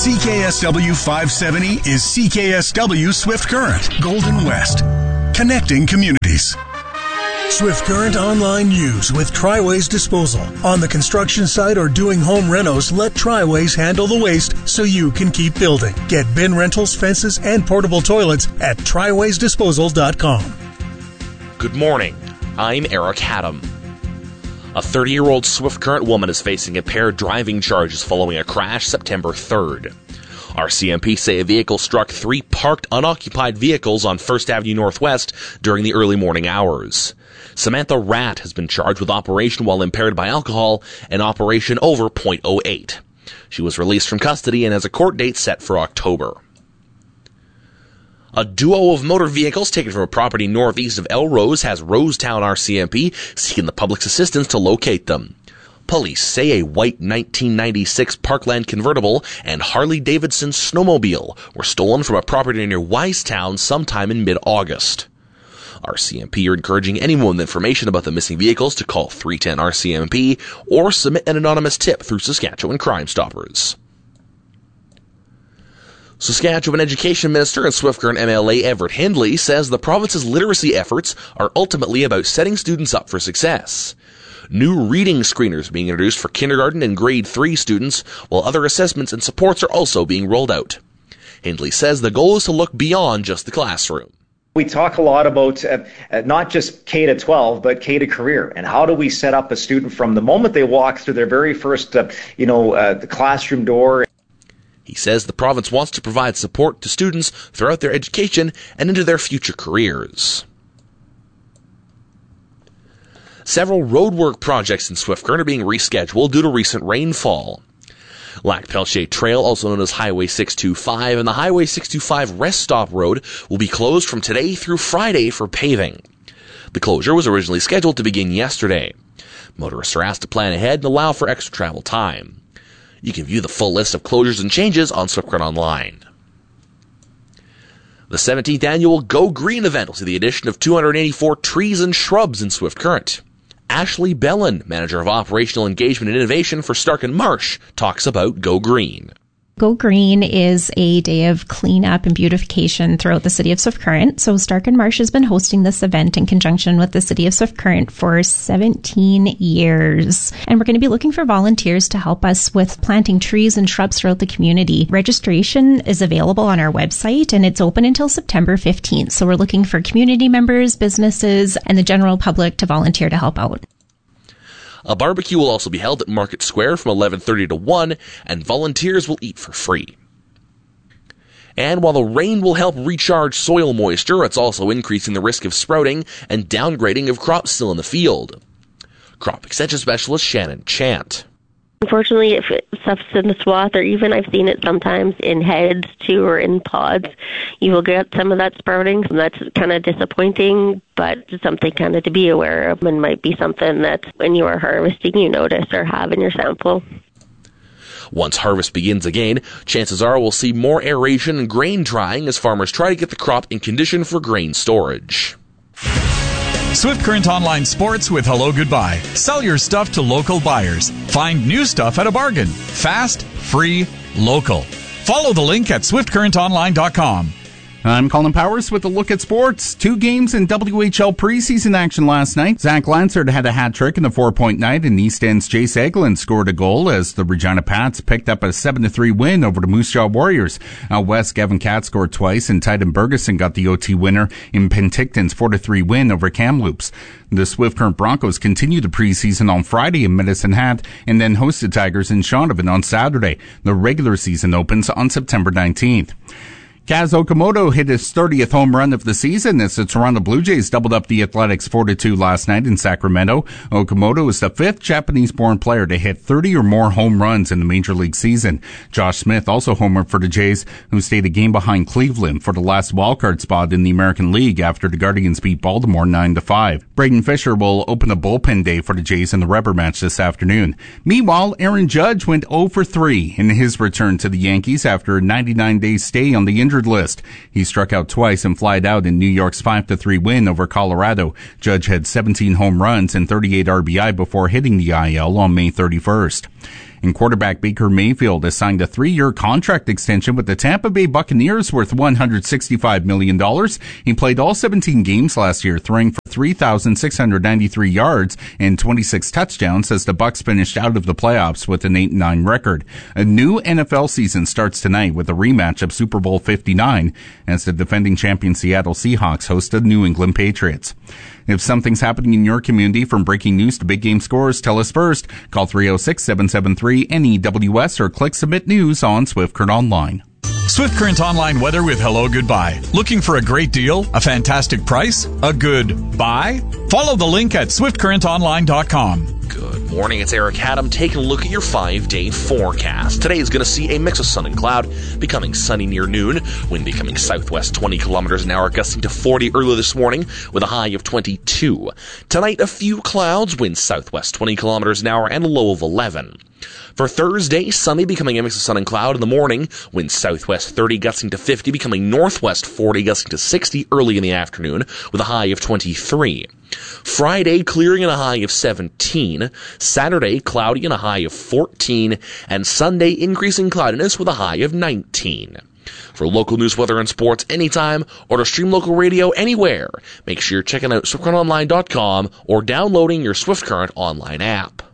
CKSW 570 is CKSW Swift Current, Golden West. Connecting communities. Swift Current Online News with Triways Disposal. On the construction site or doing home renos, let Triways handle the waste so you can keep building. Get bin rentals, fences, and portable toilets at triwaysdisposal.com. Good morning. I'm Eric Haddam. A 30-year-old Swift Current woman is facing impaired driving charges following a crash September 3rd. RCMP say a vehicle struck 3 parked unoccupied vehicles on 1st Avenue Northwest during the early morning hours. Samantha Ratt has been charged with operation while impaired by alcohol and operation over .08. She was released from custody and has a court date set for October. A duo of motor vehicles taken from a property northeast of Elrose has Rosetown RCMP seeking the public's assistance to locate them. Police say a white 1996 Parkland convertible and Harley-Davidson snowmobile were stolen from a property near Wisetown sometime in mid-August. RCMP are encouraging anyone with information about the missing vehicles to call 310-RCMP or submit an anonymous tip through Saskatchewan Crime Stoppers. Saskatchewan Education Minister and Swift Current MLA Everett Hindley says the province's literacy efforts are ultimately about setting students up for success. New reading screeners being introduced for kindergarten and grade 3 students, while other assessments and supports are also being rolled out. Hindley says the goal is to look beyond just the classroom. We talk a lot about not just K to 12, but K to career, and how do we set up a student from the moment they walk through their very first, the classroom door. He says the province wants to provide support to students throughout their education and into their future careers. Several roadwork projects in Swift Current are being rescheduled due to recent rainfall. Lac Peltier Trail, also known as Highway 625, and the Highway 625 Rest Stop Road will be closed from today through Friday for paving. The closure was originally scheduled to begin yesterday. Motorists are asked to plan ahead and allow for extra travel time. You can view the full list of closures and changes on Swift Current Online. The 17th annual Go Green event will see the addition of 284 trees and shrubs in Swift Current. Ashley Bellin, Manager of Operational Engagement and Innovation for Stark and Marsh, talks about Go Green. Go Green is a day of cleanup and beautification throughout the city of Swift Current. So Stark and Marsh has been hosting this event in conjunction with the city of Swift Current for 17 years. And we're going to be looking for volunteers to help us with planting trees and shrubs throughout the community. Registration is available on our website and it's open until September 15th. So we're looking for community members, businesses, and the general public to volunteer to help out. A barbecue will also be held at Market Square from 11:30 to 1, and volunteers will eat for free. And while the rain will help recharge soil moisture, it's also increasing the risk of sprouting and downgrading of crops still in the field. Crop Extension Specialist Shannon Chant. Unfortunately, if stuff's in the swath, or even I've seen it sometimes in heads too, or in pods, you will get some of that sprouting. And that's kind of disappointing, but it's something kind of to be aware of, and might be something that when you are harvesting, you notice or have in your sample. Once harvest begins again, chances are we'll see more aeration and grain drying as farmers try to get the crop in condition for grain storage. Swift Current Online Sports with Hello Goodbye. Sell your stuff to local buyers. Find new stuff at a bargain. Fast, free, local. Follow the link at swiftcurrentonline.com. I'm Colin Powers with a look at sports. 2 games in WHL preseason action last night. Zach Lansard had a hat trick in the 4-point night, and East End's Jace Eglin scored a goal as the Regina Pats picked up a 7-3 win over the Moose Jaw Warriors. Out west, Gavin Katz scored twice, and Titan Bergeson got the OT winner in Penticton's 4-3 win over Kamloops. The Swift Current Broncos continue the preseason on Friday in Medicine Hat and then host the Tigers in Shaunavon on Saturday. The regular season opens on September 19th. Kaz Okamoto hit his 30th home run of the season as the Toronto Blue Jays doubled up the Athletics 4-2 last night in Sacramento. Okamoto is the 5th Japanese-born player to hit 30 or more home runs in the Major League season. Josh Smith also homered for the Jays, who stayed a game behind Cleveland for the last wildcard spot in the American League after the Guardians beat Baltimore 9-5. Braden Fisher will open a bullpen day for the Jays in the rubber match this afternoon. Meanwhile, Aaron Judge went 0-3 in his return to the Yankees after a 99-day stay on the injury list. He struck out twice and flied out in New York's 5-3 win over Colorado. Judge had 17 home runs and 38 RBI before hitting the IL on May 31st. And quarterback Baker Mayfield has signed a 3-year contract extension with the Tampa Bay Buccaneers worth $165 million. He played all 17 games last year, throwing for 3,693 yards and 26 touchdowns as the Bucs finished out of the playoffs with an 8-9 record. A new NFL season starts tonight with a rematch of Super Bowl 59 as the defending champion Seattle Seahawks host the New England Patriots. If something's happening in your community, from breaking news to big game scores, tell us first. Call 306-773-NEWS or click Submit News on Swift Current Online. Swift Current Online weather with Hello Goodbye. Looking for a great deal? A fantastic price? A good buy? Follow the link at swiftcurrentonline.com. Good morning, it's Eric Haddam taking a look at your 5-day forecast. Today is going to see a mix of sun and cloud, becoming sunny near noon, wind becoming southwest 20 kilometers an hour, gusting to 40 early this morning with a high of 22. Tonight, a few clouds, wind southwest 20 kilometers an hour, and a low of 11. For Thursday, sunny, becoming a mix of sun and cloud in the morning, wind southwest 30, gusting to 50, becoming northwest 40, gusting to 60 early in the afternoon with a high of 23. Friday, clearing and a high of 17. Saturday, cloudy and a high of 14. And Sunday, increasing cloudiness with a high of 19. For local news, weather, and sports anytime, or to stream local radio anywhere, make sure you're checking out SwiftCurrentOnline.com or downloading your Swift Current online app.